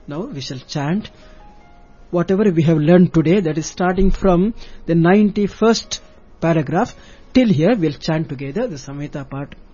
Now we shall chant whatever we have learned today, that is starting from the 91st paragraph till here. We'll chant together the Samhita part.